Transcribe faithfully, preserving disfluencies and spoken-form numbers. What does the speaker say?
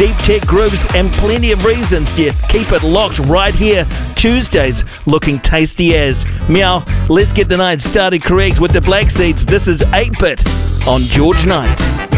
deep tech grooves, and plenty of reasons to keep it locked right here. Tuesdays looking tasty as. Meow, let's get the night started correct with the Black Seeds. This is eight bit on George Nights.